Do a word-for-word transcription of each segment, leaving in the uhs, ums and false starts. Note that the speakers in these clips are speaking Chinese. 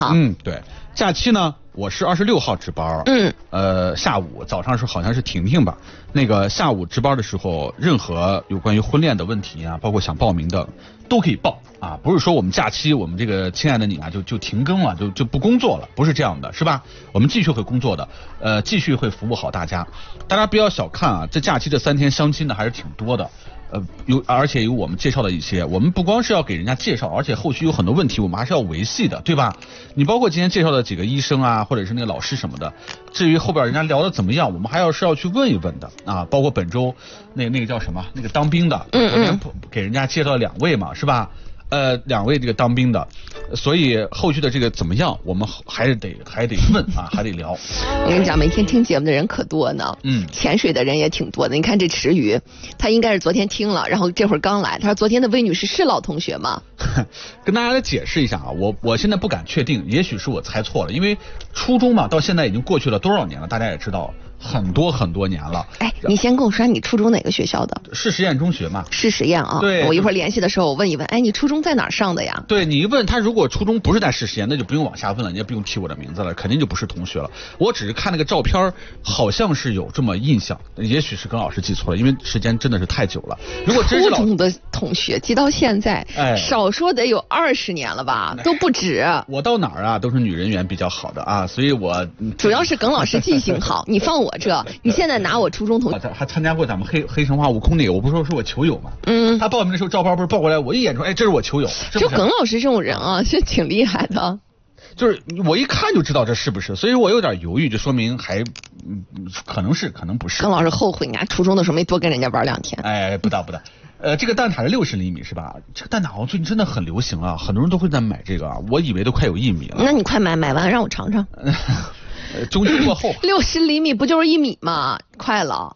嗯，对，假期呢，我是二十六号值班，嗯，呃，下午早上是好像是婷婷吧，那个下午值班的时候，任何有关于婚恋的问题啊，包括想报名的都可以报啊，不是说我们假期我们这个亲爱的你啊就就停更了，就就不工作了，不是这样的，是吧？我们继续会工作的，呃，继续会服务好大家，大家不要小看啊，这假期这三天相亲的还是挺多的。呃，有而且有我们介绍的一些，我们不光是要给人家介绍，而且后续有很多问题我们还是要维系的，对吧？你包括今天介绍的几个医生啊，或者是那个老师什么的，至于后边人家聊的怎么样，我们还要是要去问一问的啊。包括本周那那个叫什么，那个当兵的，昨天给人家介绍了两位嘛，是吧？呃，两位这个当兵的，所以后续的这个怎么样，我们还是得还得问啊，还得聊。 我跟你讲，每天听节目的人可多呢， 嗯， 潜水的人也挺多的。你看这池鱼，他应该是昨天听了，然后这会儿刚来。他说昨天的魏女士是老同学吗？ 跟大家来解释一下啊，我我现在不敢确定，也许是我猜错了，因为初中嘛，到现在已经过去了多少年了，大家也知道。很多很多年了。 哎，你先跟我说你初中哪个学校的？ 是实验中学嘛？ 是实验啊。 对， 我一会儿联系的时候我问一问，哎，你初中在哪儿上的呀？ 对，你一问他，如果初中不是在市实验，那就不用往下问了，你也不用提我的名字了，肯定就不是同学了。我只是看那个照片，好像是有这么印象，也许是耿老师记错了，因为时间真的是太久了。如果真是初中的同学记到现在， 哎， 少说得有二十年了吧，都不止。 我到哪儿啊都是女人缘比较好的啊，所以我主要是耿老师记性好，你放我这，你现在拿我初中同学， 还参加过咱们黑黑神话悟空那个，我不是说是我球友嘛， 嗯， 他报名的时候照片不是报过来，我一眼说，哎，这是我球友。 就耿老师这种人啊，是挺厉害的。 就是我一看就知道这是不是，所以我有点犹豫，就说明还嗯可能是可能不是。 耿老师后悔，你看初中的时候没多跟人家玩两天。 哎，不大不大。呃，这个蛋挞是六十厘米是吧？这个蛋挞好像最近真的很流行啊，很多人都会在买这个啊，我以为都快有一米了。 那你快买，买完让我尝尝。 中秋过后。 六十厘米不就是一米吗？快了，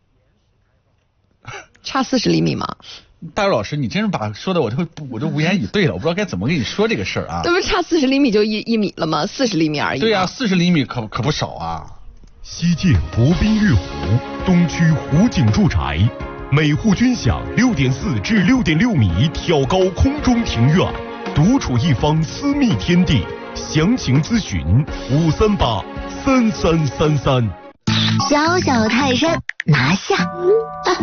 差四十厘米吗？ 大周老师，你真是把说的我都我都无言以对了，我不知道该怎么跟你说这个事儿啊。 这不是差四十厘米就一一米了吗？四十厘米而已。 对呀、啊，四十厘米可可不少啊。 西建国宾悦湖，东区湖景住宅，每户均享六点四至六点六米挑高空中庭院，独处一方私密天地。详情咨询五三八三三三三。 小小泰山拿下。啊